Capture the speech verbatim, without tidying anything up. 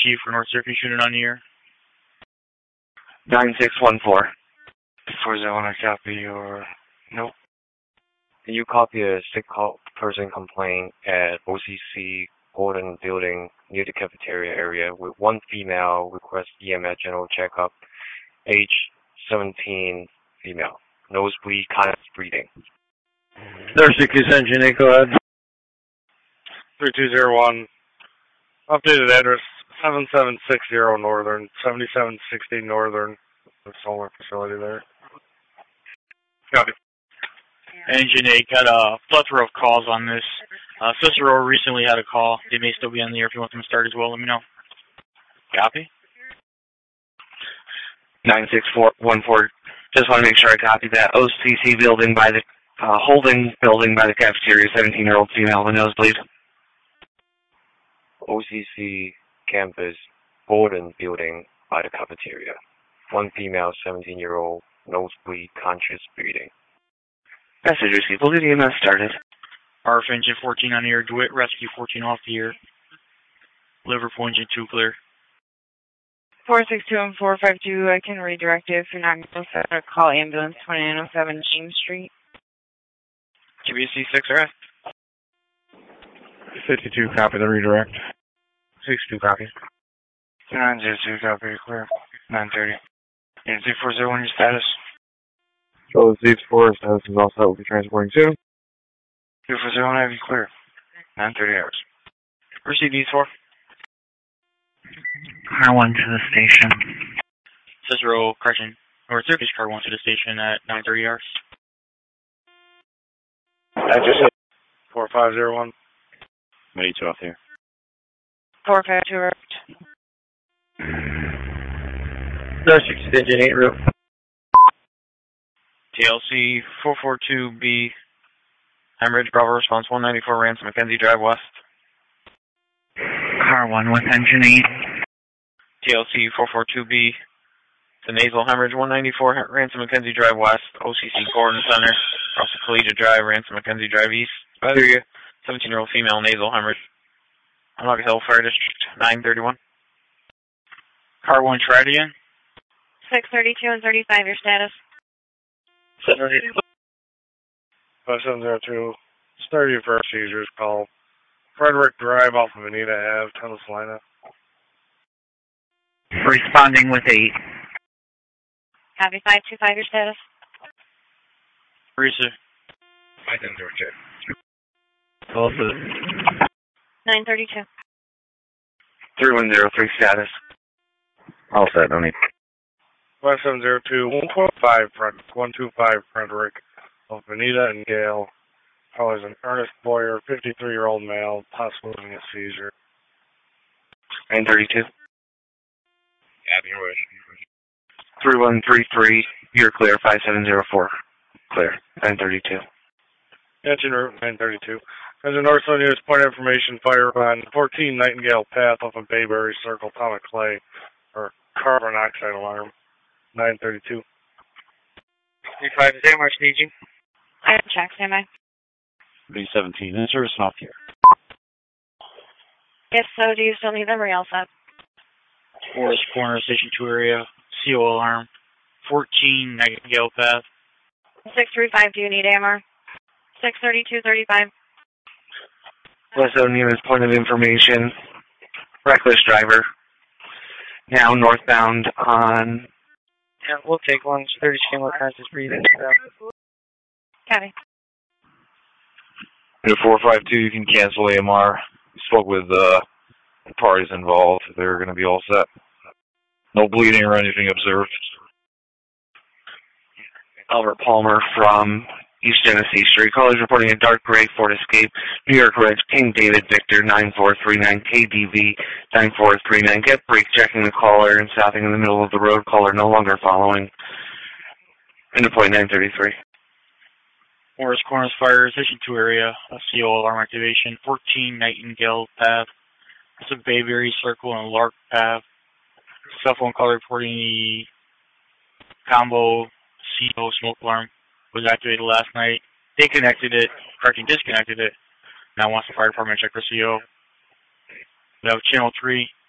Chief for North Circuit unit on the air. nine six one four. four zero one, I copy your... Nope. Can you copy a sick person complaint at O C C Gordon Building near the cafeteria area with one female request E M S general checkup, age seventeen, female, nosebleed, conscious breathing. Nurse Engine eight, go ahead. three two zero one, updated address seven seven six zero Northern, seventy-seven sixty Northern, the solar facility there. Copy. Engine eight got a plethora of calls on this. Uh, Cicero recently had a call. They may still be on the air. If you want them to start as well, let me know. Copy. nine six four one four. Just want to make sure I copy that. O C C building by the, uh, holding building by the cafeteria, seventeen-year-old female with nosebleed. O C C campus, Gordon building by the cafeteria. One female, seventeen-year-old, nosebleed, conscious breathing. Message received. Will the E M S started? R F engine fourteen on the air. DeWitt rescue fourteen off the air. Liverpool engine two clear. four six two one four five two, I can redirect it if you're not going to call ambulance twenty-nine oh seven James Street. Q B C six R S. fifty-two, copy the redirect. sixty-two, copy. nine zero two, copy, clear. nine thirty. Agency four zero one, your status? So the Z four status is all set. We'll be transporting soon. two four zero one, have you clear? nine thirty hours. Receive these four. Car one to the station. Cicero, correction. North Circuit car one to the station at nine thirty hours. I just hit four five zero one. eighty-two off here. four five two route. Nurse Engine eight, route. T L C four four two B. Hemorrhage, Bravo response one ninety-four, Ransom, Mackenzie Drive West. Car one with engine eight. T L C four four two B. The nasal hemorrhage one ninety-four, Ransom, Mackenzie Drive West. O C C Gordon Center, across the Collegiate Drive, Ransom, Mackenzie Drive East. I hear you. seventeen-year-old female nasal hemorrhage. Hunlock Hill Fire District nine thirty-one. Car one Tradian. six thirty-two and thirty-five, your status. five seven zero two, start your first seizures, call Frederick Drive off of Anita Ave, Tunnel Salina. Responding with eight. Copy five two five, your status. Risa. five seven zero two. Also, nine thirty-two. three one zero three status. all set, no need. five seven zero two, one two five, one two five Frederick, of Anita and Gail. Callers an Ernest Boyer, fifty-three-year-old male, possibly having a seizure. nine thirty-two. Yeah, you're right. three one three three, you're clear, five seven zero four. Clear, nine thirty-two. Engine route nine thirty-two. Engine Northland News, point of information, fire on fourteen Nightingale Path off of Bayberry Circle, Town of Clay, or carbon monoxide alarm, nine thirty-two. three five zero, much need you. I have check, stand by. B seventeen, in service and off here. If so, do you still need them or else up? Forest Corner, Station two area, C O alarm, fourteen Nightingale Path. six three five, do you need A M R? six thirty-two thirty-five. West O'Neill's point of information, reckless driver, now northbound on... Yeah, we'll take one, thirty skin conscious breathing. Copy. four five two, you can cancel A M R. We spoke with uh, the parties involved. They're going to be all set. No bleeding or anything observed. Albert Palmer from East Genesee Street. Callers reporting a dark gray Ford Escape, New York Reds, King David Victor nine four three nine, K D V nine four three nine. Get brake checking the caller and stopping in the middle of the road. Caller no longer following. Into point nine thirty-three. Forest Corners Fire, Station two area, C O alarm activation, fourteen Nightingale Path, it's a Bayberry Circle and Lark Path. Cell phone caller reporting the combo C O smoke alarm was activated last night. They connected it, correctly disconnected it. Now wants the fire department to check for C O. We have channel three,